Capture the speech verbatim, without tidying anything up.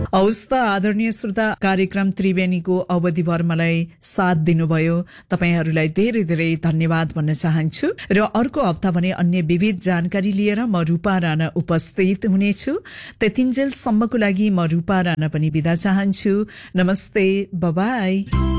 हौस् त आदरणीय श्रोता, कार्यक्रम त्रिवेणीको अवधिभर मलाई साथ दिनुभयो। तपाईहरूलाई धेरै धेरै धन्यवाद भन्न चाहन्छु। र अर्को हप्ता भने अन्य विविध जानकारी लिएर म रूपा राणा उपस्थित हुनेछु। त्यतिन्जेलसम्मको लागि म रूपा राणा पनि बिदा चाहन्छु। नमस्ते, बाइ बाइ।